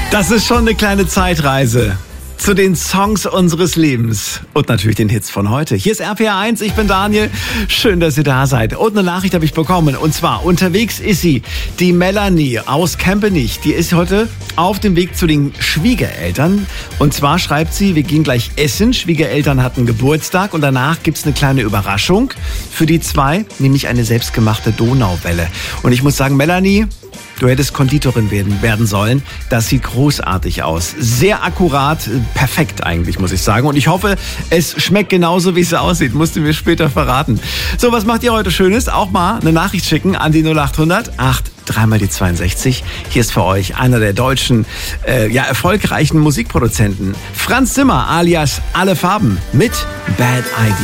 Das ist schon eine kleine Zeitreise zu den Songs unseres Lebens und natürlich den Hits von heute. Hier ist RPR 1, ich bin Daniel. Schön, dass ihr da seid. Und eine Nachricht habe ich bekommen. Und zwar, unterwegs ist sie, die Melanie aus Kempenich. Die ist heute auf dem Weg zu den Schwiegereltern. Und zwar schreibt sie, wir gehen gleich essen. Schwiegereltern hatten Geburtstag und danach gibt's eine kleine Überraschung für die zwei, nämlich eine selbstgemachte Donauwelle. Und ich muss sagen, Melanie, du hättest Konditorin werden sollen. Das sieht großartig aus. Sehr akkurat, perfekt eigentlich, muss ich sagen. Und ich hoffe, es schmeckt genauso, wie es aussieht. Musst du mir später verraten. So, was macht ihr heute Schönes? Auch mal eine Nachricht schicken an die 0800 83 die 62. Hier ist für euch einer der deutschen, erfolgreichen Musikproduzenten. Franz Zimmer alias Alle Farben mit Bad Idea.